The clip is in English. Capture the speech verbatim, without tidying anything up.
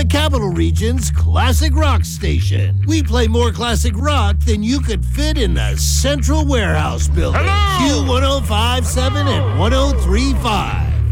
the Capital Region's classic rock station. We play more classic rock than you could fit in the Central Warehouse building. Hello! Q one oh five point seven and one oh three point five.